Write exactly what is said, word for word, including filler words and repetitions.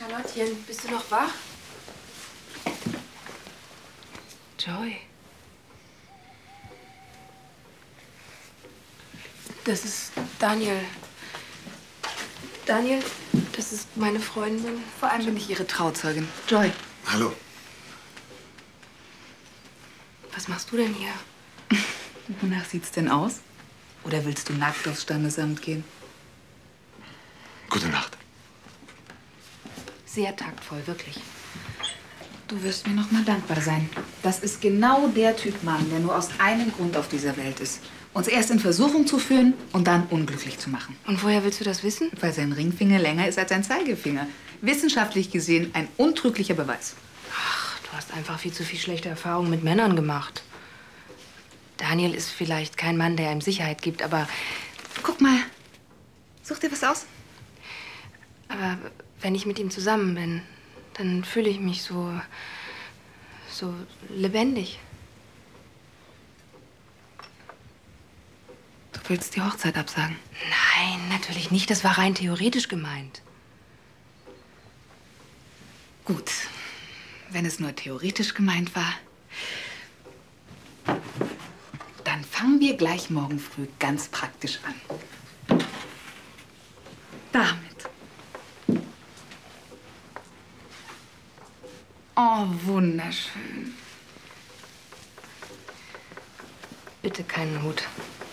Charlottchen, bist du noch wach? Joy. Das ist Daniel. Daniel, das ist meine Freundin. Vor allem bin ich ihre Trauzeugin. Joy. Hallo. Was machst du denn hier? Wonach sieht's denn aus? Oder willst du nackt aufs Standesamt gehen? Gute Nacht. Sehr taktvoll, wirklich. Du wirst mir noch mal dankbar sein. Das ist genau der Typ Mann, der nur aus einem Grund auf dieser Welt ist. Uns erst in Versuchung zu führen und dann unglücklich zu machen. Und woher willst du das wissen? Weil sein Ringfinger länger ist als sein Zeigefinger. Wissenschaftlich gesehen ein untrüglicher Beweis. Ach, du hast einfach viel zu viel schlechte Erfahrungen mit Männern gemacht. Daniel ist vielleicht kein Mann, der ihm Sicherheit gibt, aber... Guck mal. Such dir was aus. Aber wenn ich mit ihm zusammen bin, dann fühle ich mich so... so lebendig. Du willst die Hochzeit absagen? Nein, natürlich nicht. Das war rein theoretisch gemeint. Gut. Wenn es nur theoretisch gemeint war, dann fangen wir gleich morgen früh ganz praktisch an. Damit. Oh, wunderschön. Bitte keinen Hut.